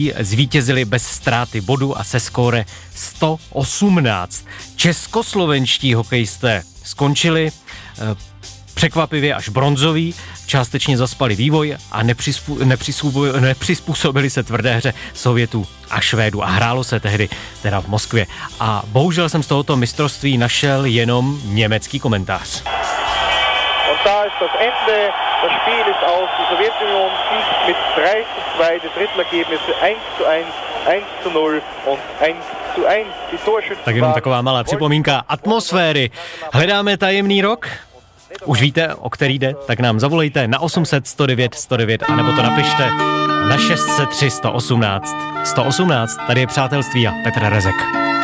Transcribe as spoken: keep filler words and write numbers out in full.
zvítězili bez ztráty bodu a se skóre sto osmnáct. Českoslovenští hokejisté skončili překvapivě až bronzoví, částečně zaspali vývoj a nepřizpů, nepřizpůsobili se tvrdé hře Sovětů a Švédů a hrálo se tehdy teda v Moskvě. A bohužel jsem z tohoto mistrovství našel jenom německý komentář. Und da ist das Ende. Das Spiel ist aus. Die Sowjetunion siegt mit drei zu zwei. Die Drittelergebnisse eins zu eins, eins zu null und eins zu eins. Die Torschützen. Tak jenom taková malá připomínka atmosféry. Hledáme tajemný rok? Už víte, o který jde? Tak nám zavolejte na osm set sto devět sto devět anebo to napište na šest set tři sto osmnáct sto osmnáct. Tady je Přátelství a Petr Rezek.